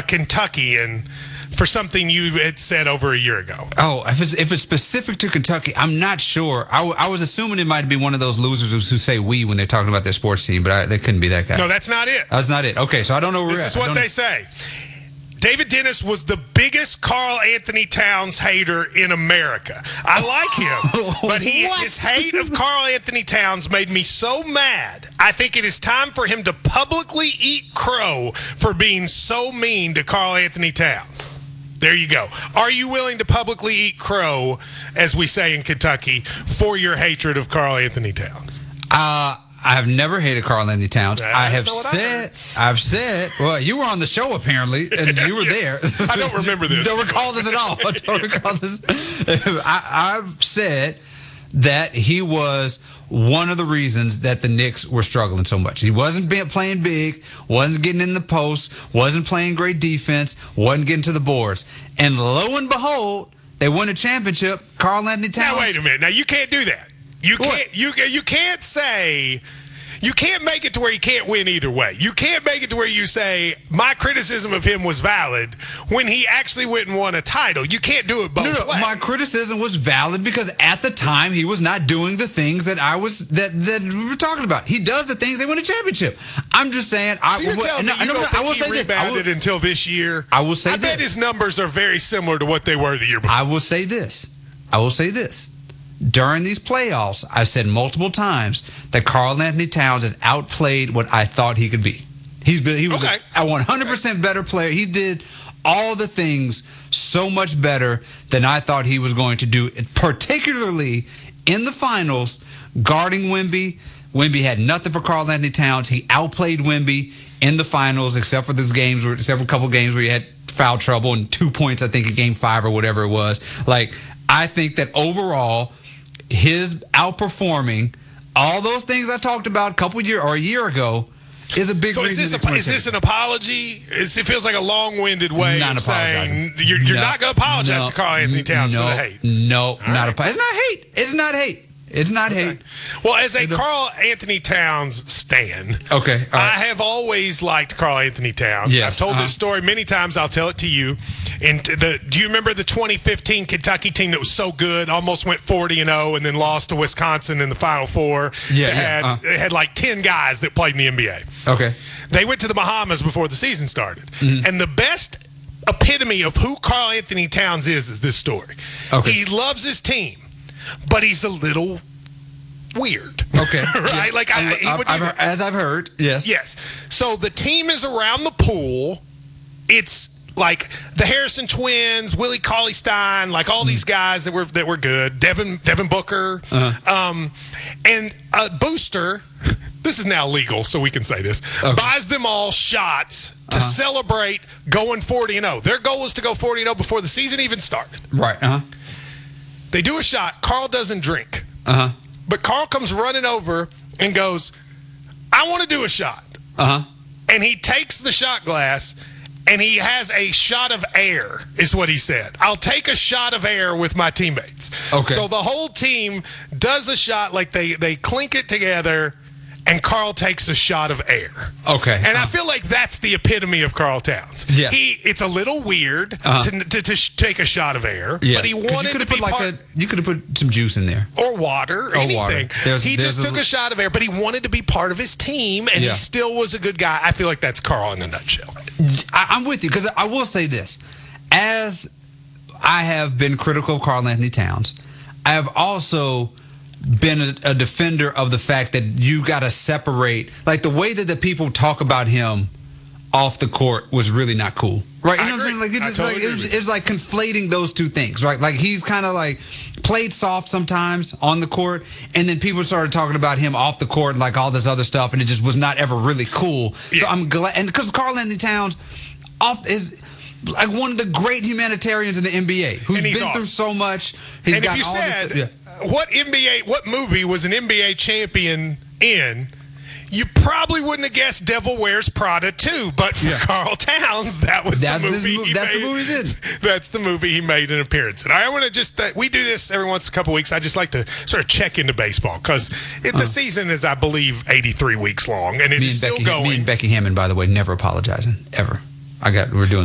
Kentuckian for something you had said over a year ago. Oh, if it's specific to Kentucky, I'm not sure. I was assuming it might be one of those losers who say "we" when they're talking about their sports team, but they couldn't be that guy. No, that's not it. That's not it. Okay, so I don't know where we're at. This is what they say. David Dennis was the biggest Karl Anthony Towns hater in America. I like him, but his hate of Karl Anthony Towns made me so mad. I think it is time for him to publicly eat crow for being so mean to Karl Anthony Towns. There you go. Are you willing to publicly eat crow, as we say in Kentucky, for your hatred of Karl Anthony Towns? I have never hated Karl Anthony Towns. I've said, well, you were on the show apparently, and you were there. I don't remember this. Don't recall this at all. I don't recall this. I've said that he was one of the reasons that the Knicks were struggling so much. He wasn't playing big, wasn't getting in the post, wasn't playing great defense, wasn't getting to the boards. And lo and behold, they won a championship. Karl Anthony Towns. Now, wait a minute. Now, you can't do that. You can't say, you can't make it to where you can't win either way. You can't make it to where you say my criticism of him was valid when he actually went and won a title. You can't do it both ways. My criticism was valid because at the time he was not doing the things that that we were talking about. He does the things they win a championship. I'm just saying. So you're telling me you don't think he rebounded until this year? I will say this. I bet his numbers are very similar to what they were the year before. I will say this. During these playoffs, I've said multiple times that Karl Anthony Towns has outplayed what I thought he could be. He was a 100% better player. He did all the things so much better than I thought he was going to do, particularly in the finals, guarding Wemby. Wemby had nothing for Karl Anthony Towns. He outplayed Wemby in the finals, except for a couple games where he had foul trouble and 2 points, I think, in Game 5 or whatever it was. I think that overall, his outperforming all those things I talked about a year ago is a big reason. Is this an apology? It feels like a long-winded way of saying you're not going to apologize to Karl Anthony Towns for the hate. No, not apologize. It's not hate. It's not hate. Well, as a Karl Anthony Towns stan, I have always liked Karl Anthony Towns. Yes, I've told this story many times. I'll tell it to you. Do you remember the 2015 Kentucky team that was so good, almost went 40-0, and then lost to Wisconsin in the Final Four? Yeah, They had like 10 guys that played in the NBA. Okay. They went to the Bahamas before the season started. Mm-hmm. And the best epitome of who Karl Anthony Towns is this story. Okay. He loves his team, but he's a little weird. Okay. Right? Yeah. As I've heard, yes. Yes. So the team is around the pool. It's like the Harrison twins, Willie Cauley-Stein, like all these guys that were good. Devin Booker. And a booster, this is now legal, so we can say this, buys them all shots to celebrate going 40-0. Their goal was to go 40-0 before the season even started. Right. They do a shot. Karl doesn't drink. But Karl comes running over and goes, I want to do a shot. And he takes the shot glass and he has a shot of air, is what he said. I'll take a shot of air with my teammates. Okay. So the whole team does a shot, like they clink it together, and Karl takes a shot of air. Okay. And I feel like that's the epitome of Karl Towns. Yeah. It's a little weird to take a shot of air, but he wanted to be part. You could have put some juice in there. Or water, or anything. He just took a shot of air, but he wanted to be part of his team, and he still was a good guy. I feel like that's Karl in a nutshell. I'm with you, because I will say this. As I have been critical of Karl Anthony Towns, I have also been a defender of the fact that you got to separate, like the way that the people talk about him off the court was really not cool, right? You know what I'm saying? Like it's like conflating those two things, right? Like he's kind of like played soft sometimes on the court, and then people started talking about him off the court, like all this other stuff, and it just was not ever really cool. Yeah. So I'm glad, and because Karl Anthony Towns is like one of the great humanitarians in the NBA, who's been through so much. He's got all this stuff. What movie was an NBA champion in? You probably wouldn't have guessed Devil Wears Prada 2, but for Karl Towns, that's the movie he did. That's the movie he made an appearance in. I want to just we do this every once in a couple weeks. I just like to sort of check into baseball because the season is, I believe, 83 weeks long, and it is still going. Me and Becky Hammond, by the way, never apologizing ever. We're doing